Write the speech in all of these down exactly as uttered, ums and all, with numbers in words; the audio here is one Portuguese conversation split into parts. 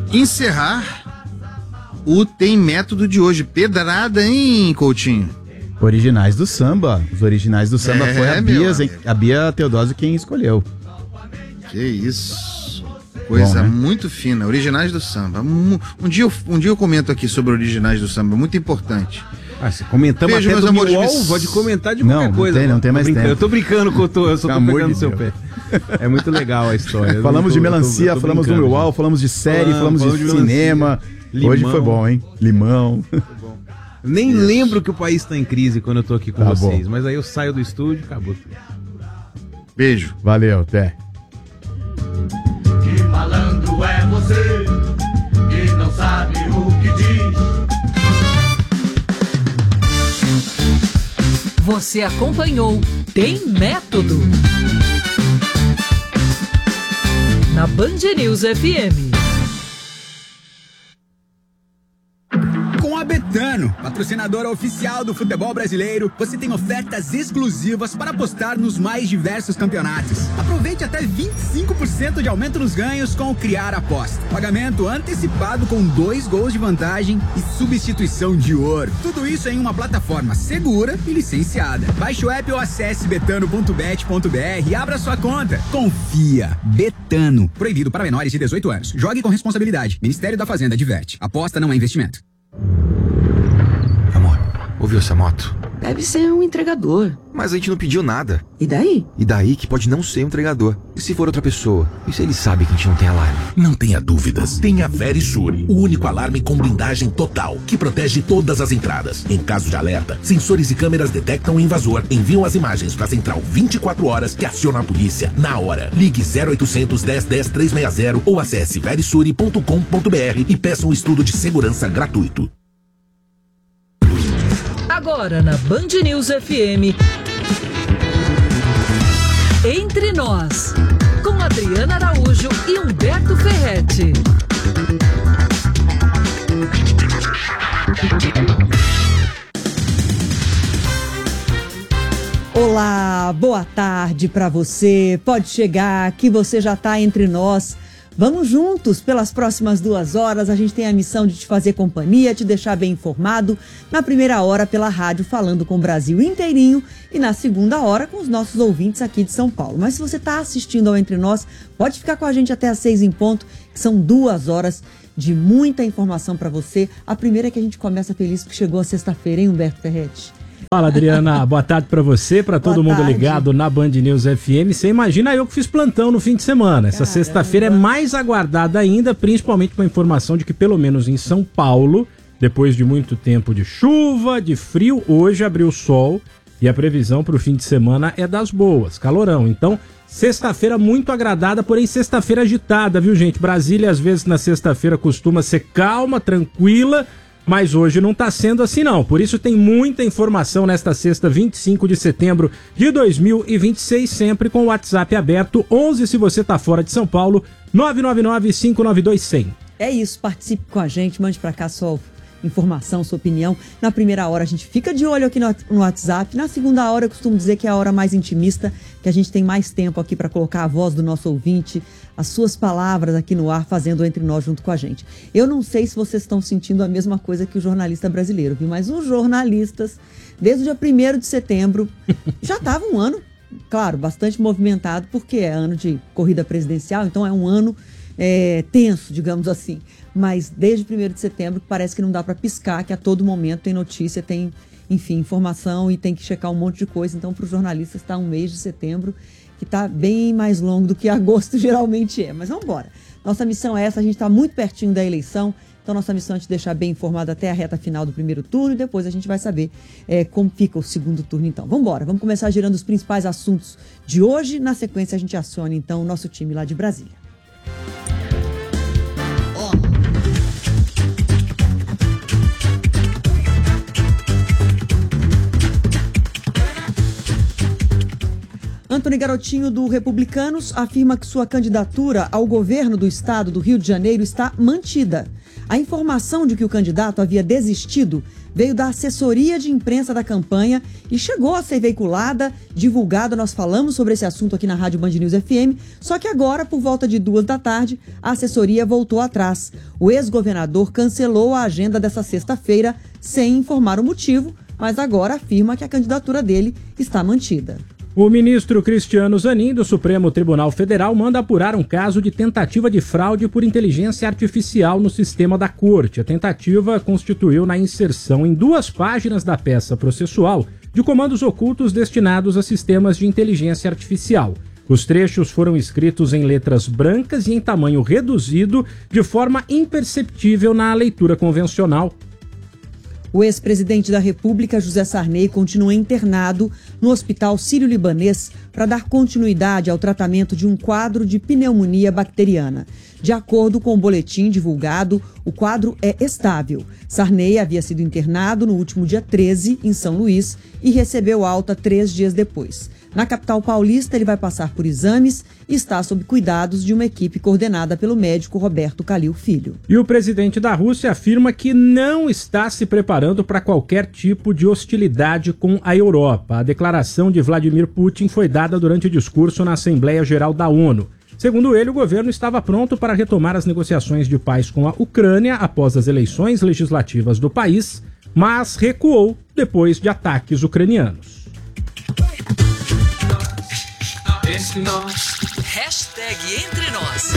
encerrar o Tem Método de hoje. Pedrada, hein, Coutinho? Originais do samba. Os originais do samba é, foi a Bia, a Bia Teodósio quem escolheu. Que isso. Coisa Bom, né? muito fina. Originais do samba. Um, um, dia eu, um dia eu comento aqui sobre originais do samba. Muito importante. Ah, se comentamos Beijo, até do amores, Miol, pode comentar de qualquer não, coisa. Não tem, não tem mais tempo. Eu tô brincando com o tô, eu só tô pegando no seu pé. É muito legal a história. Falamos tô, de melancia, tô, tô falamos do Miol, falamos de série, falamos, falamos de, de cinema. Limão. Hoje foi bom, hein? Limão. Nem Isso. lembro que o país tá em crise quando eu tô aqui com tá vocês, bom. Mas aí eu saio do estúdio e acabou tudo. Beijo. Valeu, até. Que malandro é você, que não sabe o que diz. Você acompanhou Tem Método na Band News F M. Com a Betano, patrocinadora oficial do futebol brasileiro, você tem ofertas exclusivas para apostar nos mais diversos campeonatos. Aproveite até vinte e cinco por cento de aumento nos ganhos com o Criar Aposta. Pagamento antecipado com dois gols de vantagem e substituição de ouro. Tudo isso em uma plataforma segura e licenciada. Baixe o app ou acesse betano ponto bet ponto br e abra sua conta. Confia. Betano. Proibido para menores de dezoito anos. Jogue com responsabilidade. Ministério da Fazenda adverte. Aposta não é investimento. Amor, ouviu essa moto? Deve ser um entregador. Mas a gente não pediu nada. E daí? E daí que pode não ser um entregador. E se for outra pessoa? E se ele sabe que a gente não tem alarme? Não tenha dúvidas. Tem a Verisure, o único alarme com blindagem total, que protege todas as entradas. Em caso de alerta, sensores e câmeras detectam o invasor, enviam as imagens para a central vinte e quatro horas que aciona a polícia na hora. Ligue zero oitocentos, dez, dez, trezentos e sessenta ou acesse verisure ponto com ponto br e peça um estudo de segurança gratuito. Agora na Band News F M, Entre Nós, com Adriana Araújo e Humberto Ferretti. Olá, boa tarde para você. Pode chegar que você já está entre nós. Vamos juntos pelas próximas duas horas. A gente tem a missão de te fazer companhia, te deixar bem informado. Na primeira hora pela rádio, falando com o Brasil inteirinho. E na segunda hora com os nossos ouvintes aqui de São Paulo. Mas se você está assistindo ao Entre Nós, pode ficar com a gente até às seis em ponto, que são duas horas de muita informação para você. A primeira é que a gente começa feliz porque chegou a sexta-feira, hein, Humberto Ferretti? Fala, Adriana, boa tarde pra você, pra todo Boa mundo tarde. ligado na Band News F M. Você imagina eu que fiz plantão no fim de semana. Essa Caramba. sexta-feira é mais aguardada ainda, principalmente com a informação de que pelo menos em São Paulo, depois de muito tempo de chuva, de frio, hoje abriu o sol e a previsão pro fim de semana é das boas, calorão. Então, sexta-feira muito agradada, porém sexta-feira agitada, viu, gente? Brasília às vezes na sexta-feira costuma ser calma, tranquila, mas hoje não está sendo assim não, por isso tem muita informação nesta sexta, vinte e cinco de setembro de dois mil e vinte e seis, sempre com o WhatsApp aberto, onze se você está fora de São Paulo, nove nove nove, cinco nove dois, cem. É isso, participe com a gente, mande para cá sua informação, sua opinião. Na primeira hora a gente fica de olho aqui no, no WhatsApp, na segunda hora eu costumo dizer que é a hora mais intimista, que a gente tem mais tempo aqui para colocar a voz do nosso ouvinte, as suas palavras aqui no ar, fazendo Entre Nós junto com a gente. Eu não sei se vocês estão sentindo a mesma coisa que o jornalista brasileiro, viu? Mas os jornalistas, desde o dia primeiro de setembro, já estava um ano, claro, bastante movimentado, porque é ano de corrida presidencial, então é um ano é, tenso, digamos assim. Mas desde o primeiro de setembro parece que não dá para piscar, que a todo momento tem notícia, tem, enfim, informação e tem que checar um monte de coisa. Então, para os jornalistas está um mês de setembro que está bem mais longo do que agosto geralmente é. Mas vamos embora. Nossa missão é essa, a gente está muito pertinho da eleição, então nossa missão é te deixar bem informado até a reta final do primeiro turno e depois a gente vai saber é, como fica o segundo turno então. Vamos embora, vamos começar girando os principais assuntos de hoje. Na sequência a gente aciona então o nosso time lá de Brasília. Antônio Garotinho, do Republicanos, afirma que sua candidatura ao governo do estado do Rio de Janeiro está mantida. A informação de que o candidato havia desistido veio da assessoria de imprensa da campanha e chegou a ser veiculada, divulgada. Nós falamos sobre esse assunto aqui na Rádio Band News F M, só que agora, por volta de duas da tarde, a assessoria voltou atrás. O ex-governador cancelou a agenda dessa sexta-feira sem informar o motivo, mas agora afirma que a candidatura dele está mantida. O ministro Cristiano Zanin, do Supremo Tribunal Federal, manda apurar um caso de tentativa de fraude por inteligência artificial no sistema da corte. A tentativa constituiu na inserção em duas páginas da peça processual de comandos ocultos destinados a sistemas de inteligência artificial. Os trechos foram escritos em letras brancas e em tamanho reduzido, de forma imperceptível na leitura convencional. O ex-presidente da República, José Sarney, continua internado no Hospital Sírio-Libanês para dar continuidade ao tratamento de um quadro de pneumonia bacteriana. De acordo com o boletim divulgado, o quadro é estável. Sarney havia sido internado no último dia treze, em São Luís, e recebeu alta três dias depois. Na capital paulista, ele vai passar por exames e está sob cuidados de uma equipe coordenada pelo médico Roberto Calil Filho. E o presidente da Rússia afirma que não está se preparando para qualquer tipo de hostilidade com a Europa. A declaração de Vladimir Putin foi dada durante o discurso na Assembleia Geral da ONU. Segundo ele, o governo estava pronto para retomar as negociações de paz com a Ucrânia após as eleições legislativas do país, mas recuou depois de ataques ucranianos. Entre nós. Hashtag Entre Nós.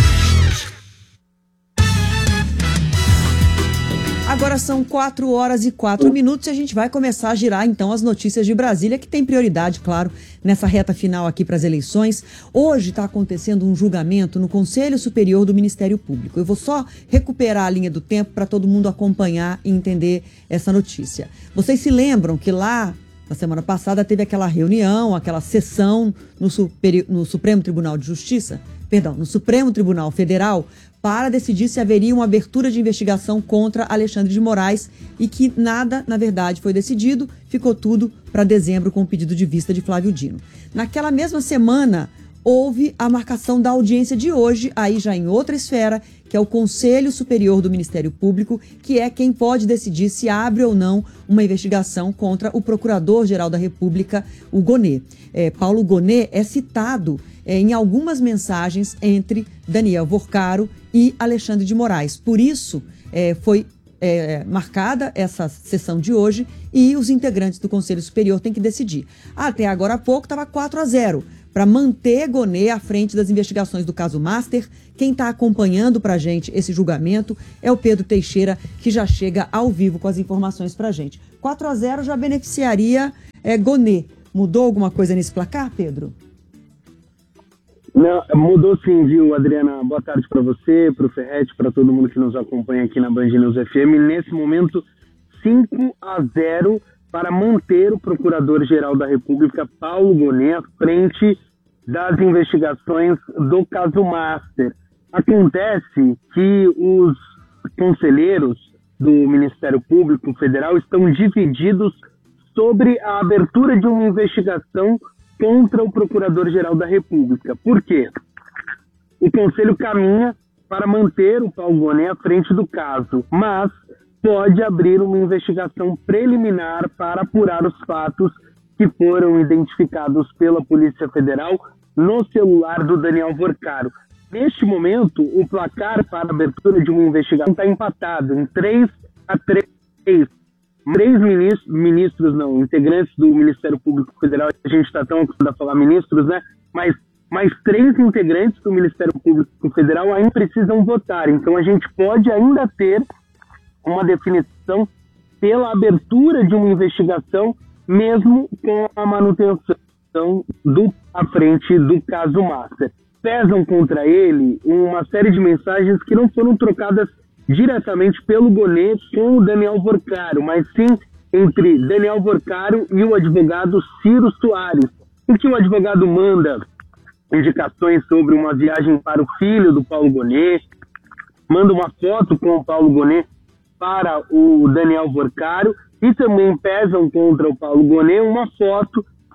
Agora são quatro horas e quatro minutos e a gente vai começar a girar então as notícias de Brasília, que tem prioridade, claro, nessa reta final aqui para as eleições. Hoje está acontecendo um julgamento no Conselho Superior do Ministério Público. Eu vou só recuperar a linha do tempo para todo mundo acompanhar e entender essa notícia. Vocês se lembram que lá na semana passada teve aquela reunião, aquela sessão no, Superi- no Supremo Tribunal de Justiça, perdão, no Supremo Tribunal Federal, para decidir se haveria uma abertura de investigação contra Alexandre de Moraes e que nada, na verdade, foi decidido, ficou tudo para dezembro com o pedido de vista de Flávio Dino. Naquela mesma semana, houve a marcação da audiência de hoje, aí já em outra esfera, que é o Conselho Superior do Ministério Público, que é quem pode decidir se abre ou não uma investigação contra o Procurador-Geral da República, o Gonet. É, Paulo Gonet é citado é, em algumas mensagens entre Daniel Vorcaro e Alexandre de Moraes. Por isso, é, foi é, marcada essa sessão de hoje e os integrantes do Conselho Superior têm que decidir. Até agora há pouco estava quatro a zero. Para manter Gonet à frente das investigações do caso Master. Quem está acompanhando para a gente esse julgamento é o Pedro Teixeira, que já chega ao vivo com as informações para a gente. quatro a zero já beneficiaria é, Gonet. Mudou alguma coisa nesse placar, Pedro? Não, mudou sim, viu, Adriana? Boa tarde para você, para o Ferretti, para todo mundo que nos acompanha aqui na Band News F M. Nesse momento, cinco a zero para manter o Procurador-Geral da República, Paulo Gonet, à frente das investigações do caso Master. Acontece que os conselheiros do Ministério Público Federal estão divididos sobre a abertura de uma investigação contra o Procurador-Geral da República. Por quê? O Conselho caminha para manter o Paulo Gonet à frente do caso, mas pode abrir uma investigação preliminar para apurar os fatos que foram identificados pela Polícia Federal no celular do Daniel Vorcaro. Neste momento, o placar para a abertura de uma investigação está empatado em três a três. Três ministros, ministros não, integrantes do Ministério Público Federal, a gente está tão acostumado a falar ministros, né? Mas mais três integrantes do Ministério Público Federal ainda precisam votar. Então a gente pode ainda ter uma definição pela abertura de uma investigação, mesmo com a manutenção do, à frente do caso Master. Pesam contra ele uma série de mensagens que não foram trocadas diretamente pelo Gonet com o Daniel Vorcaro, mas sim entre Daniel Vorcaro e o advogado Ciro Soares, em que o advogado manda indicações sobre uma viagem para o filho do Paulo Gonet, manda uma foto com o Paulo Gonet para o Daniel Vorcaro e também pesam contra o Paulo Gonet uma foto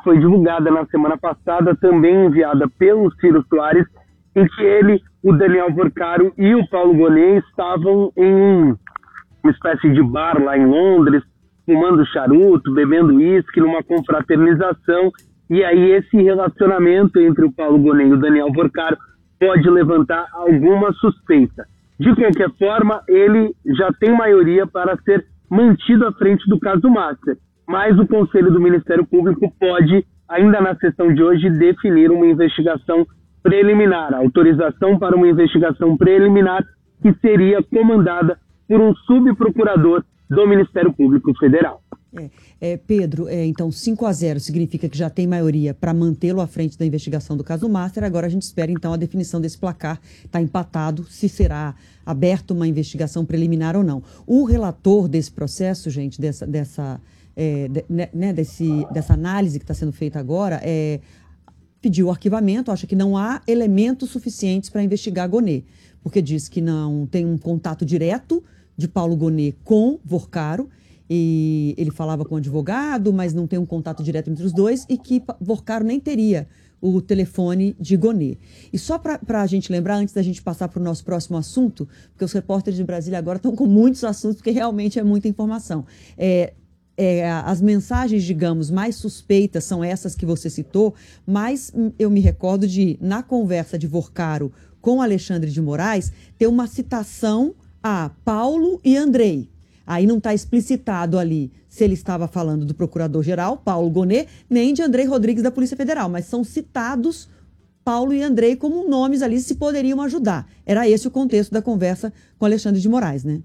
foi divulgada na semana passada, também enviada pelo Ciro Soares, em que ele, o Daniel Porcaro e o Paulo Gonet estavam em uma espécie de bar lá em Londres, fumando charuto, bebendo uísque, numa confraternização, e aí esse relacionamento entre o Paulo Gonet e o Daniel Porcaro pode levantar alguma suspeita. De qualquer forma, ele já tem maioria para ser mantido à frente do caso Master, mas o Conselho do Ministério Público pode, ainda na sessão de hoje, definir uma investigação preliminar, autorização para uma investigação preliminar que seria comandada por um subprocurador do Ministério Público Federal. É, é, Pedro, é, então cinco a zero significa que já tem maioria para mantê-lo à frente da investigação do caso Master. Agora a gente espera então a definição desse placar. Está empatado, se será aberta uma investigação preliminar ou não. O relator desse processo, gente, dessa, dessa, é, de, né, desse, dessa análise que está sendo feita agora, é, pediu o arquivamento, acha que não há elementos suficientes para investigar Gonet, porque diz que não tem um contato direto de Paulo Gonet com Porcaro, e ele falava com o advogado, mas não tem um contato direto entre os dois, e que Porcaro nem teria o telefone de Gonet. E só para a gente lembrar, antes da gente passar para o nosso próximo assunto, porque os repórteres de Brasília agora estão com muitos assuntos, porque realmente é muita informação. É, é, as mensagens, digamos, mais suspeitas são essas que você citou, mas eu me recordo de, na conversa de Porcaro com Alexandre de Moraes, ter uma citação a Paulo e Andrei. Aí não está explicitado ali se ele estava falando do procurador-geral, Paulo Gonet, nem de Andrei Rodrigues da Polícia Federal, mas são citados Paulo e Andrei como nomes ali se poderiam ajudar. Era esse o contexto da conversa com Alexandre de Moraes, né?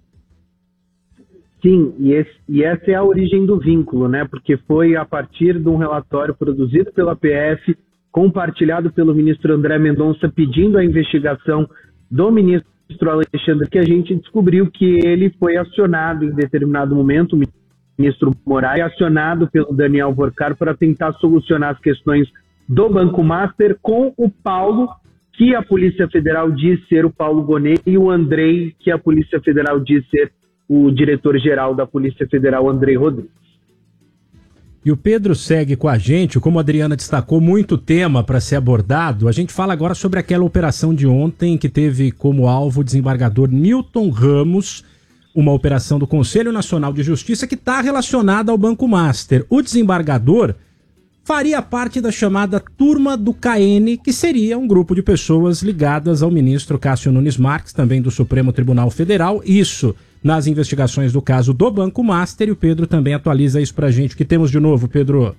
Sim, e, esse, e essa é a origem do vínculo, né? Porque foi a partir de um relatório produzido pela P F, compartilhado pelo ministro André Mendonça, pedindo a investigação do ministro Alexandre, que a gente descobriu que ele foi acionado em determinado momento, o ministro Moraes, acionado pelo Daniel Porcaro para tentar solucionar as questões do Banco Master com o Paulo, que a Polícia Federal diz ser o Paulo Gonet, e o Andrei, que a Polícia Federal diz ser o diretor-geral da Polícia Federal, Andrei Rodrigues. E o Pedro segue com a gente, como a Adriana destacou, muito tema para ser abordado. A gente fala agora sobre aquela operação de ontem que teve como alvo o desembargador Newton Ramos, uma operação do Conselho Nacional de Justiça que está relacionada ao Banco Master. O desembargador faria parte da chamada Turma do K N, que seria um grupo de pessoas ligadas ao ministro Cássio Nunes Marques, também do Supremo Tribunal Federal. Isso nas investigações do caso do Banco Master, e o Pedro também atualiza isso pra gente. O que temos de novo, Pedro?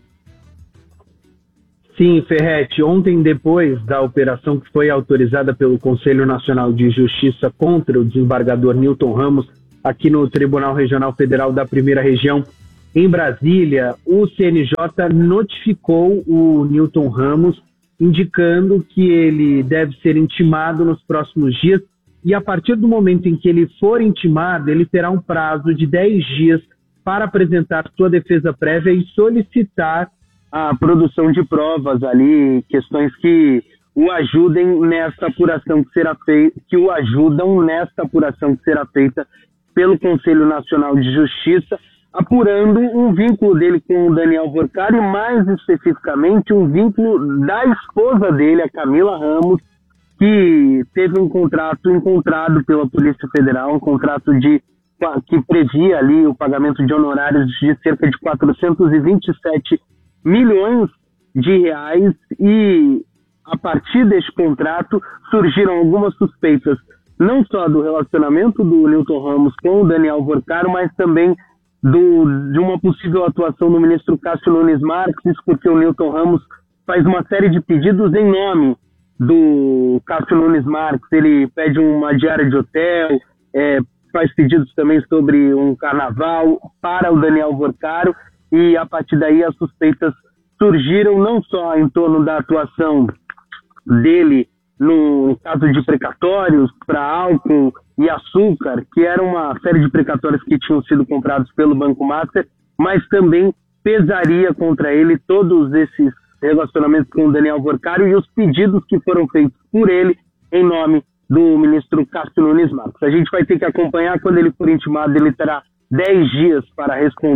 Sim, Ferretti, ontem, depois da operação que foi autorizada pelo Conselho Nacional de Justiça contra o desembargador Newton Ramos, aqui no Tribunal Regional Federal da Primeira Região, em Brasília, o C N J notificou o Newton Ramos, indicando que ele deve ser intimado nos próximos dias. E a partir do momento em que ele for intimado, ele terá um prazo de dez dias para apresentar sua defesa prévia e solicitar a produção de provas ali, questões que o ajudem nesta apuração que será feita, que o ajudam nesta apuração que será feita pelo Conselho Nacional de Justiça, apurando um vínculo dele com o Daniel Porcaro, e mais especificamente um vínculo da esposa dele, a Camila Ramos, que teve um contrato encontrado pela Polícia Federal, um contrato de, que previa ali o pagamento de honorários de cerca de quatrocentos e vinte e sete milhões de reais, e a partir deste contrato surgiram algumas suspeitas, não só do relacionamento do Newton Ramos com o Daniel Porcaro, mas também do, de uma possível atuação do ministro Cássio Nunes Marques, porque o Newton Ramos faz uma série de pedidos em nome do Cássio Nunes Marques. Ele pede uma diária de hotel, é, faz pedidos também sobre um carnaval para o Daniel Porcaro, e a partir daí as suspeitas surgiram não só em torno da atuação dele no caso de precatórios para álcool e açúcar, que era uma série de precatórios que tinham sido comprados pelo Banco Master, mas também pesaria contra ele todos esses relacionamentos com o Daniel Porcaro e os pedidos que foram feitos por ele em nome do ministro Cássio Nunes Marques. A gente vai ter que acompanhar. Quando ele for intimado, ele terá dez dias para responder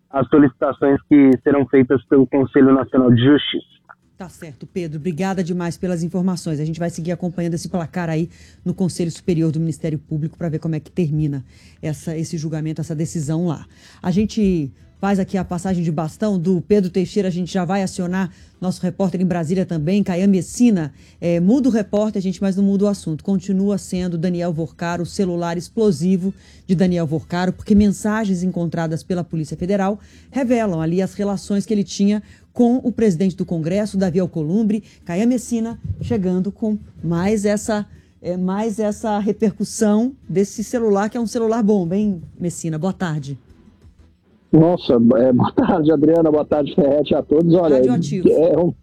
as solicitações que serão feitas pelo Conselho Nacional de Justiça. Tá certo, Pedro. Obrigada demais pelas informações. A gente vai seguir acompanhando esse placar aí no Conselho Superior do Ministério Público para ver como é que termina essa, esse julgamento, essa decisão lá. A gente faz aqui a passagem de bastão do Pedro Teixeira, a gente já vai acionar nosso repórter em Brasília também, Caian Messina. É, muda o repórter, a gente, mas não muda o assunto. Continua sendo Daniel Vorcaro, o celular explosivo de Daniel Vorcaro, porque mensagens encontradas pela Polícia Federal revelam ali as relações que ele tinha com o presidente do Congresso, Davi Alcolumbre. Caian Messina chegando com mais essa, é, mais essa repercussão desse celular, que é um celular bomba, hein, Messina? Boa tarde. Nossa, é, boa tarde, Adriana, boa tarde, Ferretti, a todos. Olha, radioativo. É um,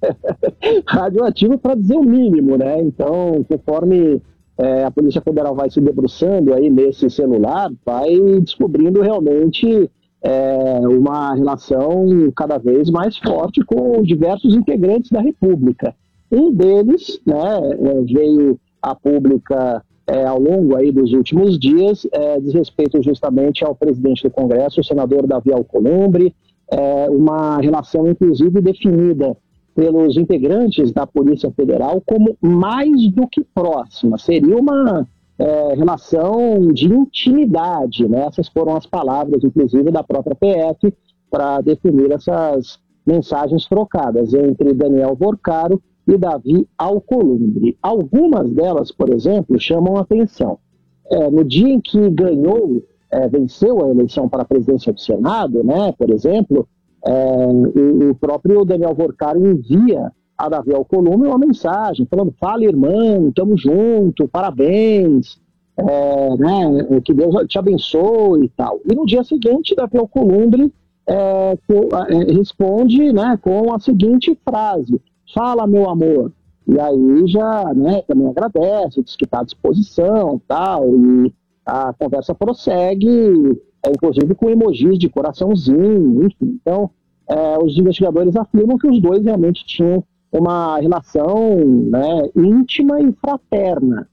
radioativo para dizer o mínimo, né? Então, conforme é, a Polícia Federal vai se debruçando aí nesse celular, vai descobrindo realmente é, uma relação cada vez mais forte com diversos integrantes da República. Um deles, né, veio à pública É, ao longo aí dos últimos dias, é, diz respeito justamente ao presidente do Congresso, o senador Davi Alcolumbre, é, uma relação inclusive definida pelos integrantes da Polícia Federal como mais do que próxima. Seria uma é, relação de intimidade, né? Essas foram as palavras, inclusive, da própria P F para definir essas mensagens trocadas entre Daniel Vorcaro e Davi Alcolumbre. Algumas delas, por exemplo, chamam a atenção. É, no dia em que ganhou, é, venceu a eleição para a presidência do Senado, né, por exemplo, é, o, o próprio Daniel Vorcaro envia a Davi Alcolumbre uma mensagem falando: fala, irmão, tamo junto, parabéns, é, né, que Deus te abençoe e tal. E no dia seguinte, Davi Alcolumbre é, é, responde, né, com a seguinte frase: fala, meu amor. E aí já, né, também agradece, diz que está à disposição, tal, e a conversa prossegue, é, inclusive com emojis de coraçãozinho, enfim. Então, é, os investigadores afirmam que os dois realmente tinham uma relação, né, íntima e fraterna.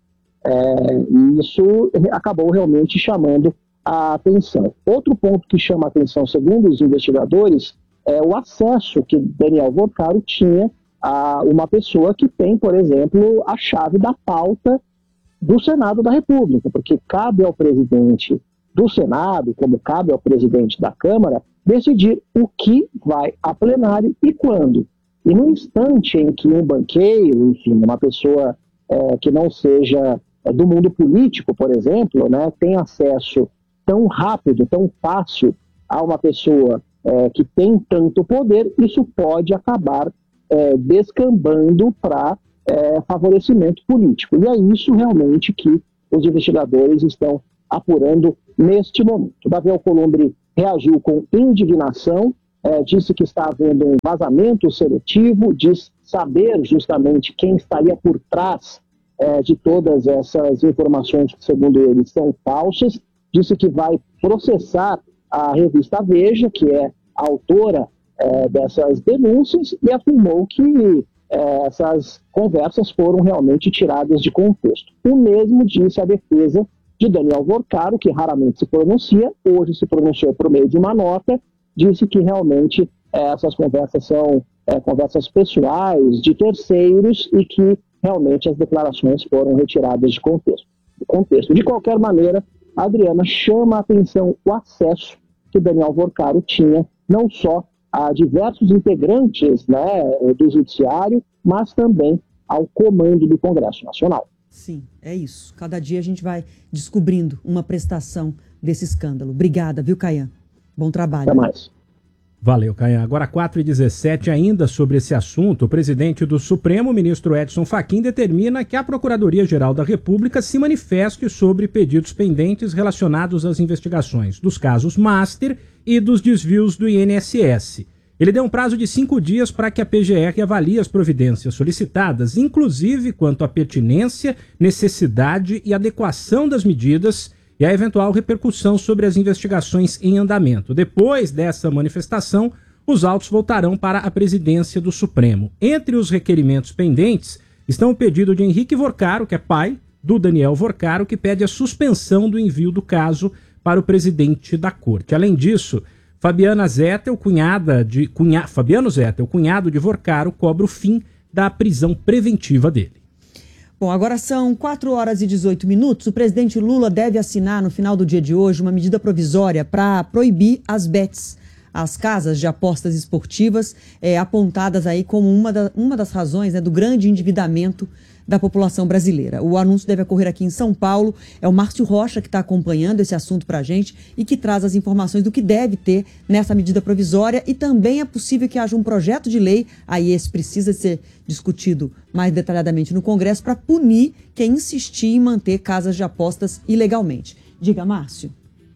É, e isso acabou realmente chamando a atenção. Outro ponto que chama a atenção, segundo os investigadores, é o acesso que Daniel Vorcaro tinha a uma pessoa que tem, por exemplo, a chave da pauta do Senado da República, porque cabe ao presidente do Senado, como cabe ao presidente da Câmara, decidir o que vai a plenário e quando. E no instante em que um banqueiro, enfim, uma pessoa é, que não seja é, do mundo político, por exemplo, né, tem acesso tão rápido, tão fácil a uma pessoa é, que tem tanto poder, isso pode acabar É, descambando para é, favorecimento político. E é isso realmente que os investigadores estão apurando neste momento. Davi Alcolumbre reagiu com indignação, é, disse que está havendo um vazamento seletivo, diz saber justamente quem estaria por trás é, de todas essas informações que, segundo ele, são falsas, disse que vai processar a revista Veja, que é a autora É, dessas denúncias, e afirmou que é, essas conversas foram realmente tiradas de contexto. O mesmo disse a defesa de Daniel Vorcaro, que raramente se pronuncia, hoje se pronunciou por meio de uma nota, disse que realmente é, essas conversas são é, conversas pessoais de terceiros e que realmente as declarações foram retiradas de contexto. De, contexto. de qualquer maneira, a Adriana chama a atenção o acesso que Daniel Vorcaro tinha, não só a diversos integrantes, né, do Judiciário, mas também ao comando do Congresso Nacional. Sim, é isso. Cada dia a gente vai descobrindo uma prestação desse escândalo. Obrigada, viu, Caian? Bom trabalho. Até mais. Valeu, Caian. Agora, quatro e dezessete, ainda sobre esse assunto, o presidente do Supremo, ministro Edson Fachin, determina que a Procuradoria-Geral da República se manifeste sobre pedidos pendentes relacionados às investigações dos casos Master e dos desvios do I N S S. Ele deu um prazo de cinco dias para que a P G R avalie as providências solicitadas, inclusive quanto à pertinência, necessidade e adequação das medidas e a eventual repercussão sobre as investigações em andamento. Depois dessa manifestação, os autos voltarão para a presidência do Supremo. Entre os requerimentos pendentes estão o pedido de Henrique Vorcaro, que é pai do Daniel Vorcaro, que pede a suspensão do envio do caso para o presidente da Corte. Além disso, Fabiana Zettel, cunhada de cunha, Fabiano Zettel, cunhado de Vorcaro, cobra o fim da prisão preventiva dele. Bom, agora são quatro horas e dezoito minutos. O presidente Lula deve assinar no final do dia de hoje uma medida provisória para proibir as bets, as casas de apostas esportivas, é, apontadas aí como uma, da, uma das razões, né, do grande endividamento da população brasileira. O anúncio deve ocorrer aqui em São Paulo. É o Márcio Rocha que está acompanhando esse assunto para a gente e que traz as informações do que deve ter nessa medida provisória, e também é possível que haja um projeto de lei, aí esse precisa ser discutido mais detalhadamente no Congresso, para punir quem insistir em manter casas de apostas ilegalmente. Diga, Márcio.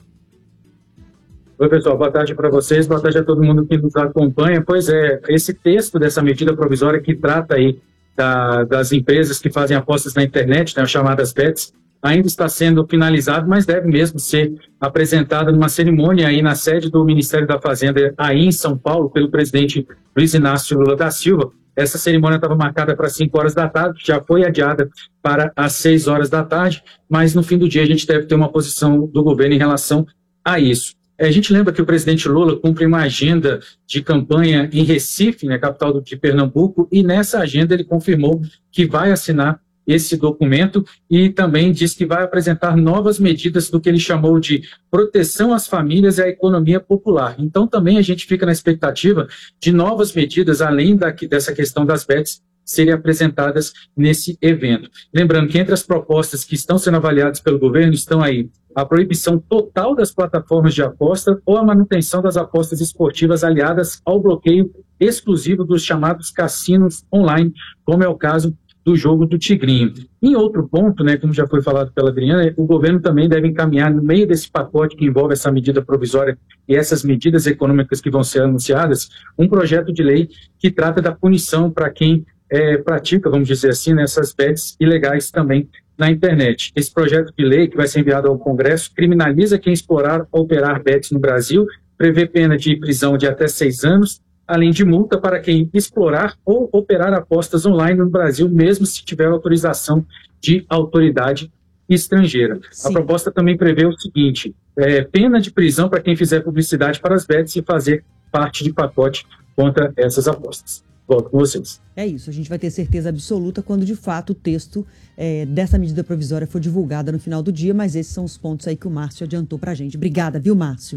Oi, pessoal, boa tarde para vocês, boa tarde a todo mundo que nos acompanha. Pois é, esse texto dessa medida provisória que trata aí Da, das empresas que fazem apostas na internet, né, as chamadas bets, ainda está sendo finalizado, mas deve mesmo ser apresentado numa cerimônia aí na sede do Ministério da Fazenda, aí em São Paulo, pelo presidente Luiz Inácio Lula da Silva. Essa cerimônia estava marcada para cinco horas da tarde, já foi adiada para as seis horas da tarde, mas no fim do dia a gente deve ter uma posição do governo em relação a isso. A gente lembra que o presidente Lula cumpre uma agenda de campanha em Recife, né, capital de Pernambuco, e nessa agenda ele confirmou que vai assinar esse documento e também diz que vai apresentar novas medidas do que ele chamou de proteção às famílias e à economia popular. Então também a gente fica na expectativa de novas medidas, além da, dessa questão das bets, serem apresentadas nesse evento. Lembrando que entre as propostas que estão sendo avaliadas pelo governo estão aí a proibição total das plataformas de aposta ou a manutenção das apostas esportivas aliadas ao bloqueio exclusivo dos chamados cassinos online, como é o caso do jogo do Tigrinho. Em outro ponto, né, como já foi falado pela Adriana, o governo também deve encaminhar, no meio desse pacote que envolve essa medida provisória e essas medidas econômicas que vão ser anunciadas, um projeto de lei que trata da punição para quem é, pratica, vamos dizer assim, nessas bets ilegais também na internet. Esse projeto de lei, que vai ser enviado ao Congresso, criminaliza quem explorar ou operar bets no Brasil, prevê pena de prisão de até seis anos, além de multa para quem explorar ou operar apostas online no Brasil, mesmo se tiver autorização de autoridade estrangeira. Sim. A proposta também prevê o seguinte, é, pena de prisão para quem fizer publicidade para as bets e fazer parte de pacote contra essas apostas. Volto com vocês. É isso, a gente vai ter certeza absoluta quando de fato o texto é, dessa medida provisória for divulgada no final do dia, mas esses são os pontos aí que o Márcio adiantou pra gente. Obrigada, viu, Márcio?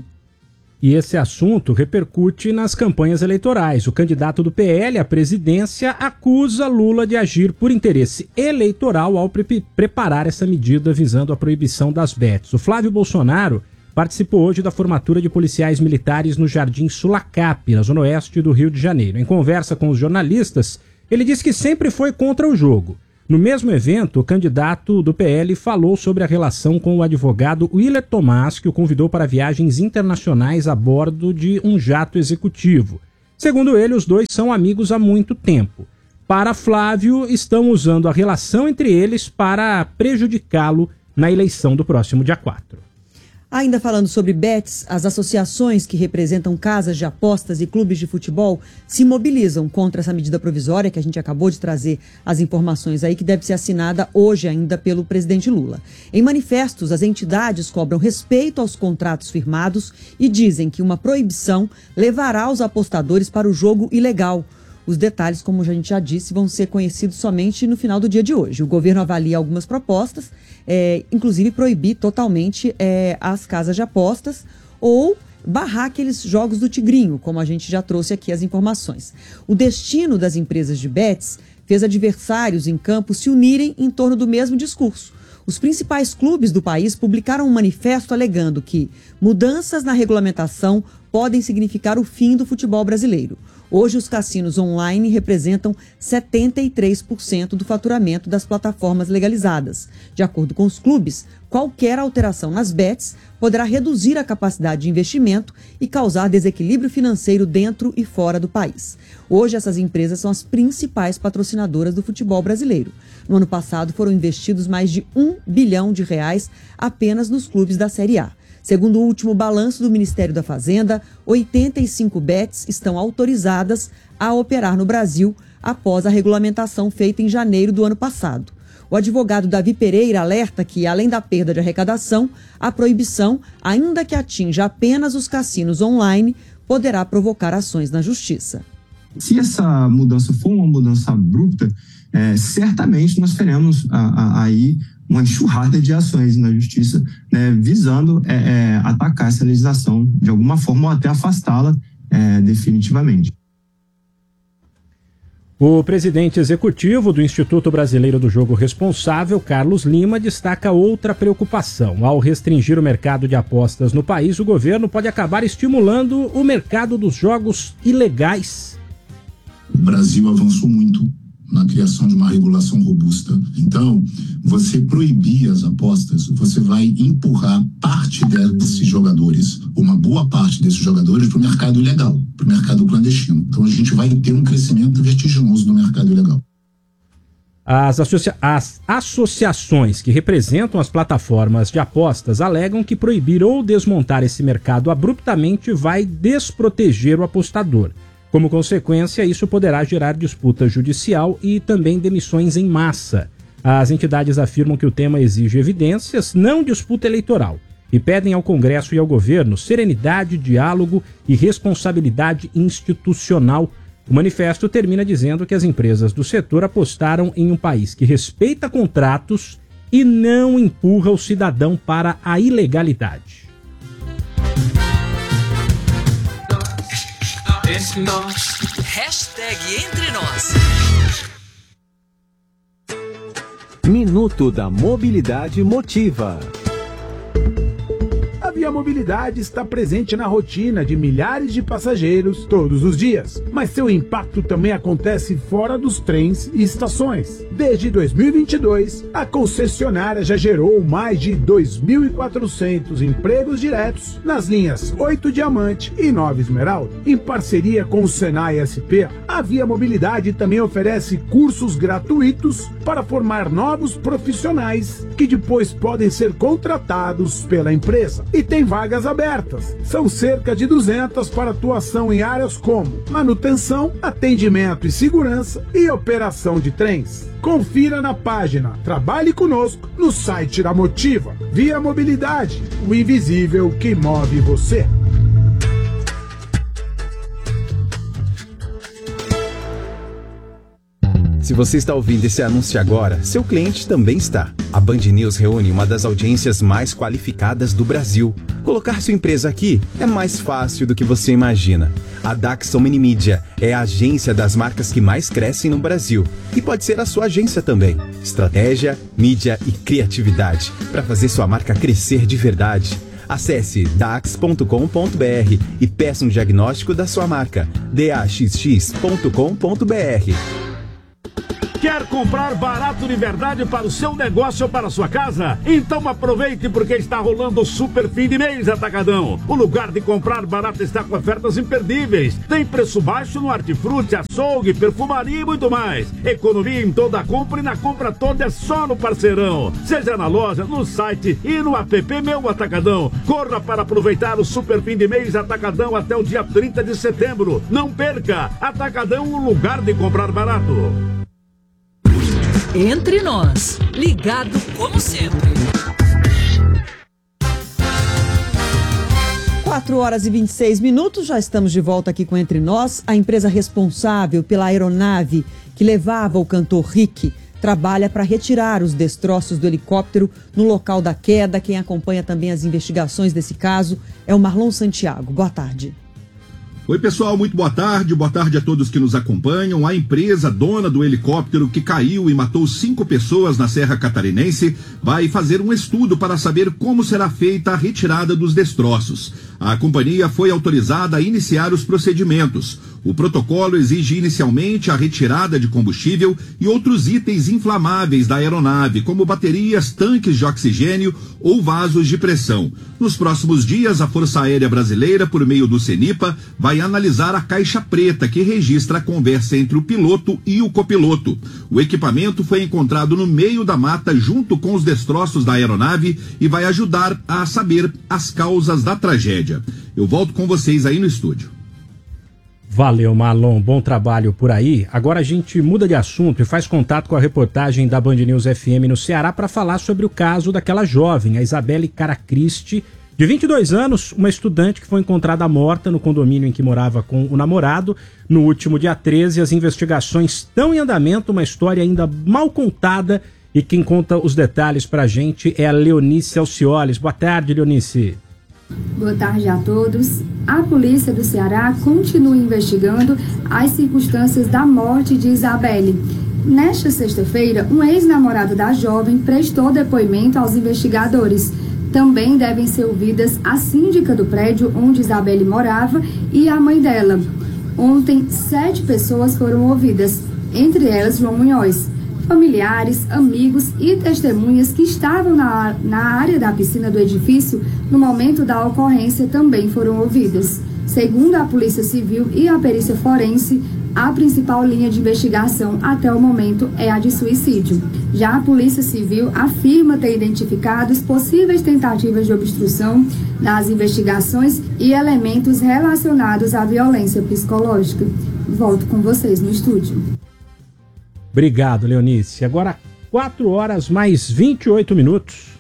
E esse assunto repercute nas campanhas eleitorais. O candidato do P L à presidência acusa Lula de agir por interesse eleitoral ao pre- preparar essa medida visando a proibição das bets. O Flávio Bolsonaro participou hoje da formatura de policiais militares no Jardim Sulacap, na zona oeste do Rio de Janeiro. Em conversa com os jornalistas, ele disse que sempre foi contra o jogo. No mesmo evento, o candidato do P L falou sobre a relação com o advogado Willer Tomás, que o convidou para viagens internacionais a bordo de um jato executivo. Segundo ele, os dois são amigos há muito tempo. Para Flávio, estão usando a relação entre eles para prejudicá-lo na eleição do próximo dia quatro. Ainda falando sobre bets, as associações que representam casas de apostas e clubes de futebol se mobilizam contra essa medida provisória que a gente acabou de trazer as informações aí, que deve ser assinada hoje ainda pelo presidente Lula. Em manifestos, as entidades cobram respeito aos contratos firmados e dizem que uma proibição levará os apostadores para o jogo ilegal. Os detalhes, como a gente já disse, vão ser conhecidos somente no final do dia de hoje. O governo avalia algumas propostas, é, inclusive proibir totalmente é, as casas de apostas ou barrar aqueles jogos do Tigrinho, como a gente já trouxe aqui as informações. O destino das empresas de bets fez adversários em campo se unirem em torno do mesmo discurso. Os principais clubes do país publicaram um manifesto alegando que mudanças na regulamentação podem significar o fim do futebol brasileiro. Hoje, os cassinos online representam setenta e três por cento do faturamento das plataformas legalizadas. De acordo com os clubes, qualquer alteração nas bets poderá reduzir a capacidade de investimento e causar desequilíbrio financeiro dentro e fora do país. Hoje, essas empresas são as principais patrocinadoras do futebol brasileiro. No ano passado, foram investidos mais de um bilhão de reais apenas nos clubes da Série A. Segundo o último balanço do Ministério da Fazenda, oitenta e cinco bets estão autorizadas a operar no Brasil após a regulamentação feita em janeiro do ano passado. O advogado Davi Pereira alerta que, além da perda de arrecadação, a proibição, ainda que atinja apenas os cassinos online, poderá provocar ações na justiça. Se essa mudança for uma mudança abrupta, é, certamente nós teremos a, a, aí uma enxurrada de ações na justiça, né, visando é, é, atacar essa legislação de alguma forma ou até afastá-la é, definitivamente. O presidente executivo do Instituto Brasileiro do Jogo Responsável, Carlos Lima, destaca outra preocupação. Ao restringir o mercado de apostas no país, o governo pode acabar estimulando o mercado dos jogos ilegais. O Brasil avançou muito na criação de uma regulação robusta. Então, você proibir as apostas, você vai empurrar parte desses jogadores, uma boa parte desses jogadores, para o mercado ilegal, para o mercado clandestino. Então, a gente vai ter um crescimento vertiginoso do mercado ilegal. As, associa- as associações que representam as plataformas de apostas alegam que proibir ou desmontar esse mercado abruptamente vai desproteger o apostador. Como consequência, isso poderá gerar disputa judicial e também demissões em massa. As entidades afirmam que o tema exige evidências, não disputa eleitoral, e pedem ao Congresso e ao governo serenidade, diálogo e responsabilidade institucional. O manifesto termina dizendo que as empresas do setor apostaram em um país que respeita contratos e não empurra o cidadão para a ilegalidade. Entre nós. Hashtag Entre Nós. Minuto da Mobilidade Motiva. A Via Mobilidade está presente na rotina de milhares de passageiros todos os dias, mas seu impacto também acontece fora dos trens e estações. Desde dois mil e vinte e dois, a concessionária já gerou mais de dois mil e quatrocentos empregos diretos nas linhas oito Diamante e nove Esmeralda. Em parceria com o Senai S P, a Via Mobilidade também oferece cursos gratuitos para formar novos profissionais que depois podem ser contratados pela empresa. E tem vagas abertas. São cerca de duzentas para atuação em áreas como manutenção, atendimento e segurança e operação de trens. Confira na página Trabalhe Conosco no site da Motiva. Via Mobilidade, o invisível que move você. Se você está ouvindo esse anúncio agora, seu cliente também está. A Band News reúne uma das audiências mais qualificadas do Brasil. Colocar sua empresa aqui é mais fácil do que você imagina. A Daxon Mini Mídia é a agência das marcas que mais crescem no Brasil. E pode ser a sua agência também. Estratégia, mídia e criatividade para fazer sua marca crescer de verdade. Acesse dax ponto com ponto b r e peça um diagnóstico da sua marca. d a x x ponto com ponto b r. Quer comprar barato de verdade para o seu negócio ou para a sua casa? Então aproveite porque está rolando o super fim de mês Atacadão. O lugar de comprar barato está com ofertas imperdíveis. Tem preço baixo no hortifruti, açougue, perfumaria e muito mais. Economia em toda a compra e na compra toda é só no Parceirão. Seja na loja, no site e no app Meu Atacadão. Corra para aproveitar o super fim de mês Atacadão até o dia trinta de setembro. Não perca! Atacadão, o lugar de comprar barato. Entre Nós, ligado como sempre. quatro horas e vinte e seis minutos, já estamos de volta aqui com Entre Nós. A empresa responsável pela aeronave que levava o cantor Rick trabalha para retirar os destroços do helicóptero no local da queda. Quem acompanha também as investigações desse caso é o Marlon Santiago. Boa tarde. Oi pessoal, muito boa tarde, boa tarde a todos que nos acompanham. A empresa dona do helicóptero que caiu e matou cinco pessoas na Serra Catarinense vai fazer um estudo para saber como será feita a retirada dos destroços. A companhia foi autorizada a iniciar os procedimentos. O protocolo exige inicialmente a retirada de combustível e outros itens inflamáveis da aeronave, como baterias, tanques de oxigênio ou vasos de pressão. Nos próximos dias, a Força Aérea Brasileira, por meio do CENIPA, vai analisar a caixa preta que registra a conversa entre o piloto e o copiloto. O equipamento foi encontrado no meio da mata junto com os destroços da aeronave e vai ajudar a saber as causas da tragédia. Eu volto com vocês aí no estúdio. Valeu, Marlon. Bom trabalho por aí. Agora a gente muda de assunto e faz contato com a reportagem da Band News F M no Ceará para falar sobre o caso daquela jovem, a Isabelle Caracristi, de vinte e dois anos, uma estudante que foi encontrada morta no condomínio em que morava com o namorado no último dia treze. As investigações estão em andamento, uma história ainda mal contada, e quem conta os detalhes pra gente é a Leonice Alcioles. Boa tarde, Leonice. Boa tarde a todos. A polícia do Ceará continua investigando as circunstâncias da morte de Isabelle. Nesta sexta-feira, um ex-namorado da jovem prestou depoimento aos investigadores. Também devem ser ouvidas a síndica do prédio onde Isabelle morava e a mãe dela. Ontem, sete pessoas foram ouvidas, entre elas João Munhoz. Familiares, amigos e testemunhas que estavam na, na área da piscina do edifício no momento da ocorrência também foram ouvidas. Segundo a Polícia Civil e a perícia forense, a principal linha de investigação até o momento é a de suicídio. Já a Polícia Civil afirma ter identificado possíveis tentativas de obstrução nas investigações e elementos relacionados à violência psicológica. Volto com vocês no estúdio. Obrigado, Leonice. Agora, quatro horas mais vinte e oito minutos.